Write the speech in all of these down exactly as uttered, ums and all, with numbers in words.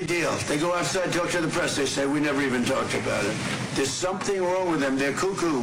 deal. They go outside, talk to the press. They say, we never even talked about it. There's something wrong with them. They're cuckoo.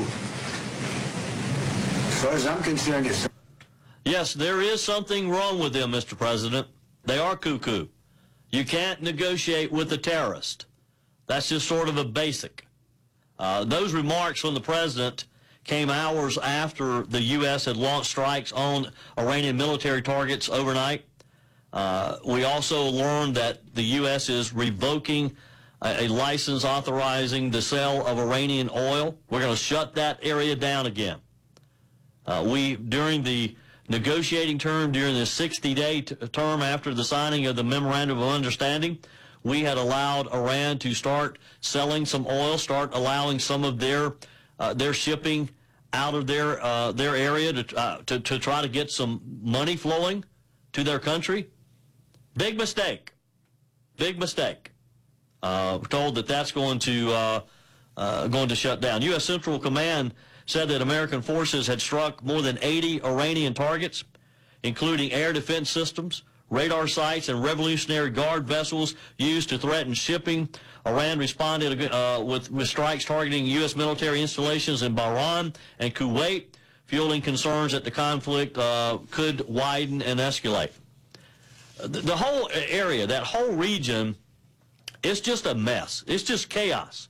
As far as I'm concerned, it's... Yes, there is something wrong with them, Mister President. They are cuckoo. You can't negotiate with a terrorist. That's just sort of a basic. Uh, those remarks from the president came hours after the U S had launched strikes on Iranian military targets overnight. Uh, we also learned that the U S is revoking a, a license authorizing the sale of Iranian oil. We're going to shut that area down again. Uh, we, during the negotiating term, during the sixty-day term after the signing of the Memorandum of Understanding, we had allowed Iran to start selling some oil, start allowing some of their uh, their shipping out of their uh, their area to, uh, to to try to get some money flowing to their country. Big mistake. Big mistake. Uh, we're told that that's going to uh, uh, going to shut down. U S Central Command said that American forces had struck more than eighty Iranian targets, including air defense systems, radar sites, and Revolutionary Guard vessels used to threaten shipping. Iran responded uh, with, with strikes targeting U S military installations in Bahrain and Kuwait, fueling concerns that the conflict uh, could widen and escalate. The, the whole area, that whole region, it's just a mess. It's just chaos.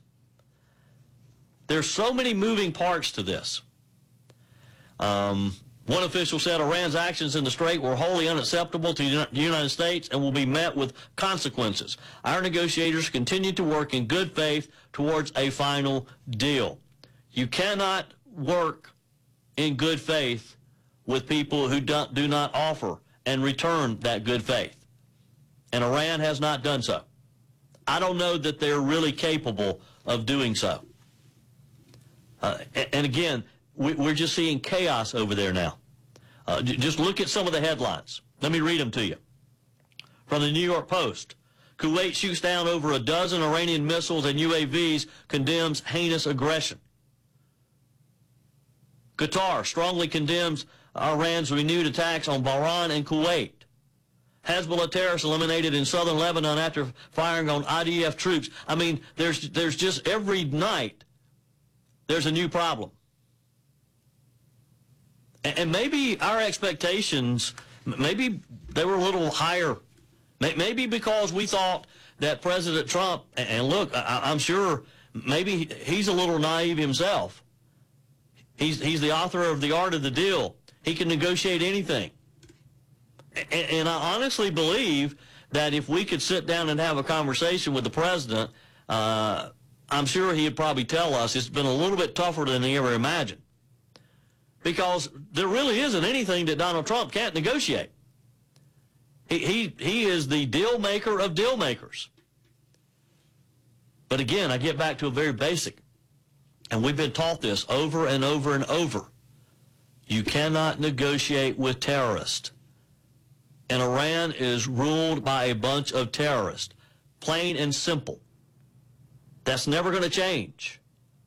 There's so many moving parts to this. Um, one official said Iran's actions in the Strait were wholly unacceptable to the United States and will be met with consequences. Our negotiators continue to work in good faith towards a final deal. You cannot work in good faith with people who do, do not offer and return that good faith. And Iran has not done so. I don't know that they're really capable of doing so. Uh, and, and again, we, we're just seeing chaos over there now. Uh, just look at some of the headlines. Let me read them to you. From the New York Post, Kuwait shoots down over a dozen Iranian missiles and U A Vs, condemns heinous aggression. Qatar strongly condemns Iran's renewed attacks on Bahrain and Kuwait. Hezbollah terrorists eliminated in southern Lebanon after firing on I D F troops. I mean, there's, there's just every night there's a new problem. And maybe our expectations, maybe they were a little higher. Maybe because we thought that President Trump, and look, I'm sure maybe he's a little naive himself. He's, he's the author of The Art of the Deal. He can negotiate anything. And I honestly believe that if we could sit down and have a conversation with the president, uh, I'm sure he'd probably tell us it's been a little bit tougher than he ever imagined. Because there really isn't anything that Donald Trump can't negotiate. He, he, he is the deal maker of deal makers. But again, I get back to a very basic, and we've been taught this over and over and over. You cannot negotiate with terrorists. And Iran is ruled by a bunch of terrorists. Plain and simple. That's never going to change.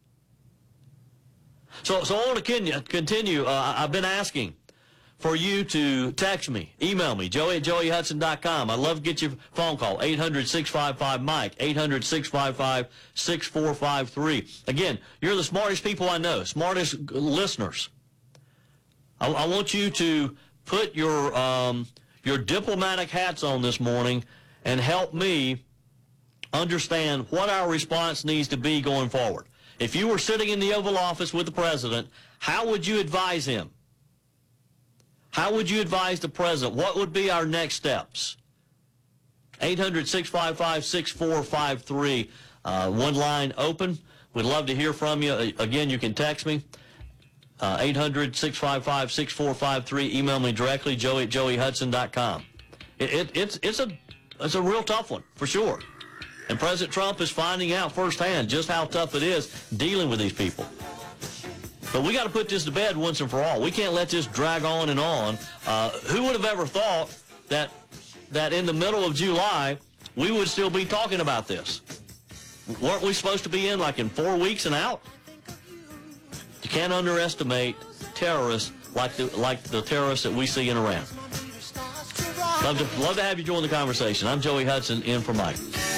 So, so I want to continue. Uh, I've been asking for you to text me, email me, joey at joey hudson dot com. I'd love to get your phone call, eight hundred, six five five, Mike, eight hundred, six five five, six four five three. Again, you're the smartest people I know, smartest listeners. I, I want you to put your, um, your diplomatic hats on this morning and help me understand what our response needs to be going forward. If you were sitting in the Oval Office with the president, how would you advise him? How would you advise the president? What would be our next steps? eight hundred, six five five, six four five three. Uh, one line open. We'd love to hear from you. Again, you can text me. Uh, eight hundred, six five five, six four five three. Email me directly, joey at joey hudson dot com. It, it, it's, it's, a, it's a real tough one, for sure. And President Trump is finding out firsthand just how tough it is dealing with these people. But we got to put this to bed once and for all. We can't let this drag on and on. Uh, who would have ever thought that that in the middle of July we would still be talking about this? Weren't we supposed to be in like in four weeks and out? You can't underestimate terrorists like the like the terrorists that we see in Iran. Love to love to have you join the conversation. I'm Joey Hudson in for Mike.